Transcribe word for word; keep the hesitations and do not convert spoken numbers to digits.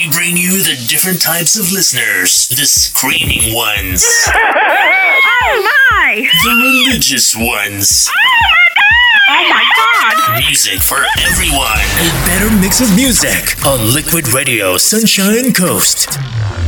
we bring you the different types of listeners. The screaming ones. Oh my! The religious ones. Oh my god! Music for everyone. A better mix of music on Liquid Radio Sunshine Coast.